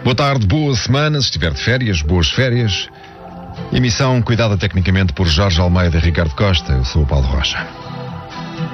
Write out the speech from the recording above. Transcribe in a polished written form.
Boa tarde, boa semana. Se estiver de férias, boas férias. Emissão cuidada tecnicamente por Jorge Almeida e Ricardo Costa. Eu sou o Paulo Rocha.